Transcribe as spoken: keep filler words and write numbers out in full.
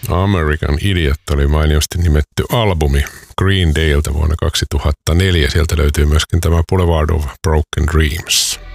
American Idiot oli mainiosti nimetty albumi Green Dayltä vuonna kaksituhattaneljä. Sieltä löytyy myöskin tämä Boulevard of Broken Dreams.